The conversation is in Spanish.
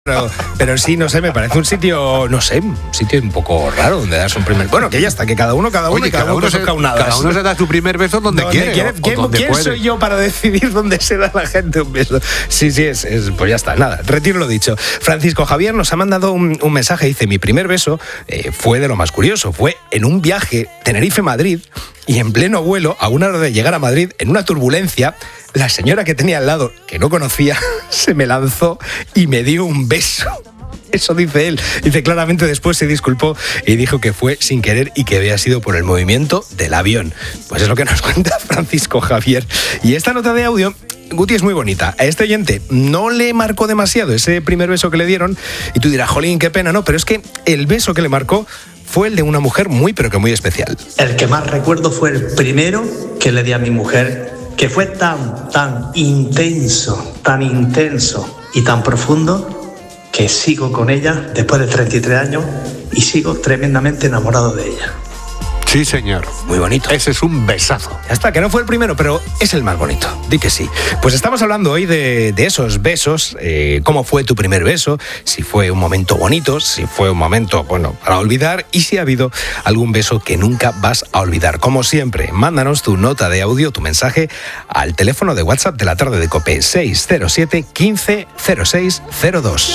Pero sí, no sé, me parece un sitio, no sé, un sitio un poco raro donde das un primer... Bueno, que ya está, que cada uno Oye, y cada uno se toca un nada. Cada uno se da su primer beso donde quiere. ¿Quién soy yo para decidir dónde se da la gente un beso? Sí, pues ya está, nada, retiro lo dicho. Francisco Javier nos ha mandado un mensaje, dice, mi primer beso fue de lo más curioso, fue en un viaje Tenerife-Madrid y en pleno vuelo, a una hora de llegar a Madrid, en una turbulencia, la señora que tenía al lado, que no conocía, se me lanzó y me dio un beso. Eso dice él. Dice, claramente después se disculpó y dijo que fue sin querer y que había sido por el movimiento del avión. Pues es lo que nos cuenta Francisco Javier. Y esta nota de audio, Guti, es muy bonita. A este oyente no le marcó demasiado ese primer beso que le dieron y tú dirás, jolín, qué pena, ¿no? Pero es que el beso que le marcó fue el de una mujer muy, pero que muy especial. El que más recuerdo fue el primero que le di a mi mujer, que fue tan intenso y tan profundo que sigo con ella después de 33 años y sigo tremendamente enamorado de ella. Sí, señor. Muy bonito. Ese es un besazo. Ya está, que no fue el primero, pero es el más bonito. Di que sí. Pues estamos hablando hoy de esos besos, cómo fue tu primer beso, si fue un momento bonito, si fue un momento, bueno, para olvidar y si ha habido algún beso que nunca vas a olvidar. Como siempre, mándanos tu nota de audio, tu mensaje al teléfono de WhatsApp de la tarde de COPE 607 15 06 02.